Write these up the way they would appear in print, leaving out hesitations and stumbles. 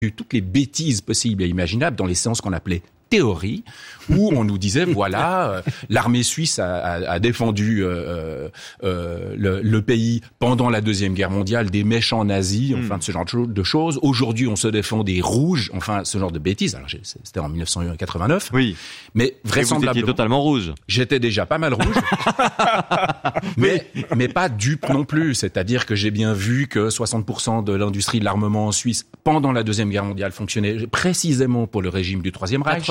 eu toutes les bêtises possibles et imaginables dans les séances qu'on appelait théorie, où on nous disait voilà, l'armée suisse a défendu le pays pendant la Deuxième Guerre mondiale des méchants nazis, enfin de ce genre de choses. Aujourd'hui, on se défend des rouges, enfin ce genre de bêtises. Alors c'était en 1989. Oui. Mais vraisemblablement. Vous étiez totalement rouge. J'étais déjà pas mal rouge, mais pas dupe non plus. C'est-à-dire que j'ai bien vu que 60% de l'industrie de l'armement en Suisse pendant la Deuxième Guerre mondiale fonctionnait précisément pour le régime du Troisième Reich.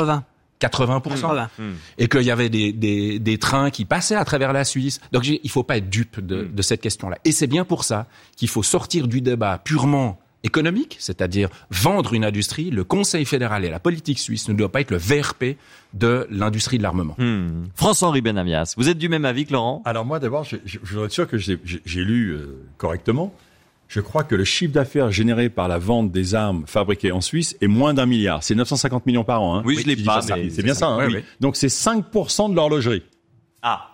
80%. Et qu'il y avait des trains qui passaient à travers la Suisse. Donc il faut pas être dupe de cette question-là. Et c'est bien pour ça qu'il faut sortir du débat purement économique, c'est-à-dire vendre une industrie. Le Conseil fédéral et la politique suisse ne doivent pas être le VRP de l'industrie de l'armement. François-Henri Benamias, vous êtes du même avis que Laurent ? Alors moi d'abord, je voudrais être sûr que j'ai lu correctement. Je crois que le chiffre d'affaires généré par la vente des armes fabriquées en Suisse est moins d'1 milliard. C'est 950 millions par an. Hein. Oui, je l'ai pas, mais c'est bien ça. Hein, oui. Donc c'est 5% de l'horlogerie. Ah.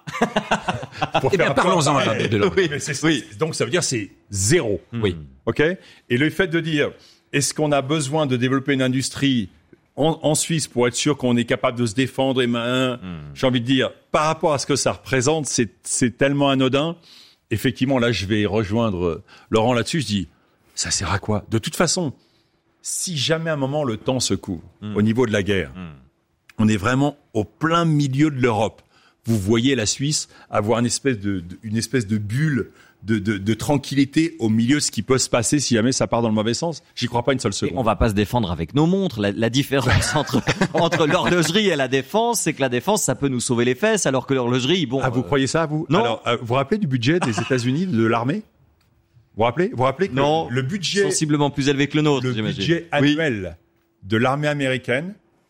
Eh bien, parlons-en de l'horlogerie. Oui. Donc ça veut dire c'est zéro. Oui. Ok. Et le fait de dire est-ce qu'on a besoin de développer une industrie en Suisse pour être sûr qu'on est capable de se défendre j'ai envie de dire par rapport à ce que ça représente, c'est tellement anodin. Effectivement, là, je vais rejoindre Laurent là-dessus. Je dis, ça sert à quoi ? De toute façon, si jamais à un moment le temps se couvre au niveau de la guerre, on est vraiment au plein milieu de l'Europe. Vous voyez la Suisse avoir une espèce de bulle de tranquillité au milieu de ce qui peut se passer si jamais ça part dans le mauvais sens. J'y crois pas une seule seconde. Et on va pas se défendre avec nos montres. La différence entre l'horlogerie et la défense, c'est que la défense, ça peut nous sauver les fesses, alors que l'horlogerie, bon. Ah, vous croyez ça, vous ? Non. Alors, vous vous rappelez du budget des États-Unis, de l'armée ? Vous rappelez que non, le budget sensiblement plus élevé que le nôtre, j'imagine. Budget annuel de l'armée américaine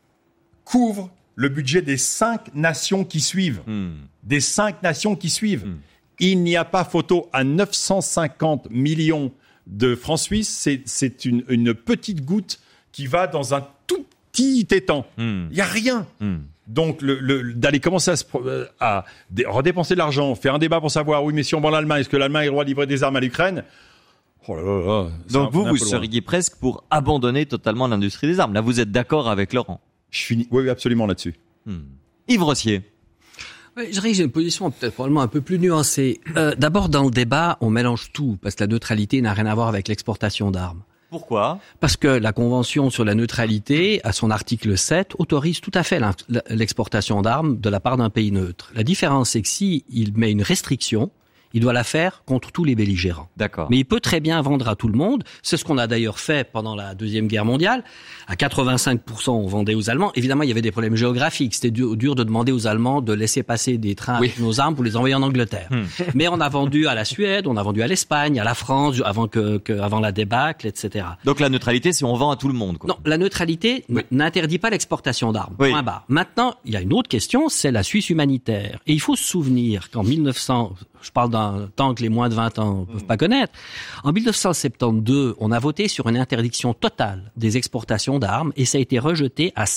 couvre le budget des 5 nations qui suivent. Des 5 nations qui suivent. Il n'y a pas photo à 950 millions de francs suisses. C'est une petite goutte qui va dans un tout petit étang. Il n'y a rien. Donc, d'aller commencer à redépenser de l'argent, faire un débat pour savoir, oui, mais si on vend l'Allemagne, est-ce que l'Allemagne a le droit de livrer des armes à l'Ukraine ? Oh là là là, donc vous seriez presque pour abandonner totalement l'industrie des armes. Là, vous êtes d'accord avec Laurent ? Oui, absolument là-dessus. Yves Rossier. Oui, je dirais que j'ai une position peut-être probablement un peu plus nuancée. D'abord, dans le débat, on mélange tout, parce que la neutralité n'a rien à voir avec l'exportation d'armes. Pourquoi ? Parce que la Convention sur la neutralité, à son article 7, autorise tout à fait l'exportation d'armes de la part d'un pays neutre. La différence, c'est que s'il met une restriction, il doit la faire contre tous les belligérants. D'accord. Mais il peut très bien vendre à tout le monde. C'est ce qu'on a d'ailleurs fait pendant la Deuxième Guerre mondiale. À 85%, on vendait aux Allemands. Évidemment, il y avait des problèmes géographiques. C'était dur de demander aux Allemands de laisser passer des trains avec nos armes pour les envoyer en Angleterre. Mais on a vendu à la Suède, on a vendu à l'Espagne, à la France, avant la débâcle, etc. Donc la neutralité, c'est on vend à tout le monde, quoi. Non, la neutralité n'interdit pas l'exportation d'armes. Oui. Point barre. Maintenant, il y a une autre question, c'est la Suisse humanitaire. Et il faut se souvenir qu'en 1900, je parle d'un temps que les moins de 20 ans ne peuvent pas connaître. En 1972, on a voté sur une interdiction totale des exportations d'armes et ça a été rejeté à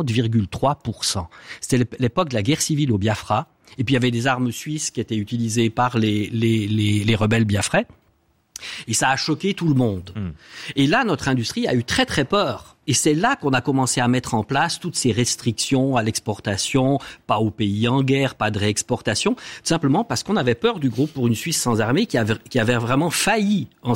50,3%. C'était l'époque de la guerre civile au Biafra. Et puis il y avait des armes suisses qui étaient utilisées par les rebelles biafrais. Et ça a choqué tout le monde. Et là, notre industrie a eu très très peur. Et c'est là qu'on a commencé à mettre en place toutes ces restrictions à l'exportation, pas aux pays en guerre, pas de réexportation, tout simplement parce qu'on avait peur du groupe pour une Suisse sans armée qui avait vraiment failli en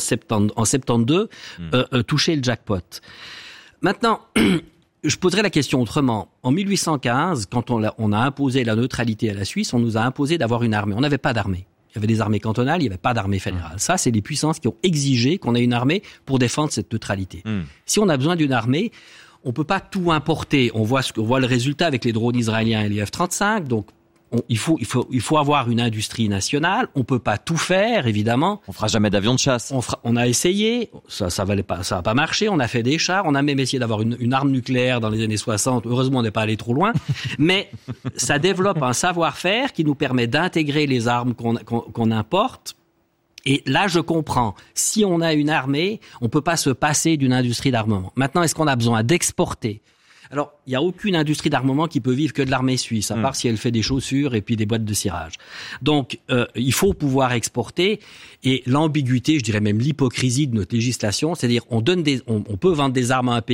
72 toucher le jackpot. Maintenant, je poserai la question autrement. En 1815, quand on a imposé la neutralité à la Suisse, on nous a imposé d'avoir une armée. On n'avait pas d'armée. Il y avait des armées cantonales, il n'y avait pas d'armée fédérale. Ça, c'est les puissances qui ont exigé qu'on ait une armée pour défendre cette neutralité. Si on a besoin d'une armée, on peut pas tout importer. On voit le résultat avec les drones israéliens et les F-35. Donc, il faut avoir une industrie nationale. On peut pas tout faire, évidemment. On fera jamais d'avion de chasse. On a essayé. Ça a pas marché. On a fait des chars. On a même essayé d'avoir une arme nucléaire dans les années 60. Heureusement, on n'est pas allé trop loin. Mais ça développe un savoir-faire qui nous permet d'intégrer les armes qu'on importe. Et là, je comprends. Si on a une armée, on peut pas se passer d'une industrie d'armement. Maintenant, est-ce qu'on a besoin d'exporter? Alors, il n'y a aucune industrie d'armement qui peut vivre que de l'armée suisse, à part si elle fait des chaussures et puis des boîtes de cirage. Donc, il faut pouvoir exporter. Et l'ambiguïté, je dirais même l'hypocrisie de notre législation, c'est-à-dire on peut vendre des armes à un pays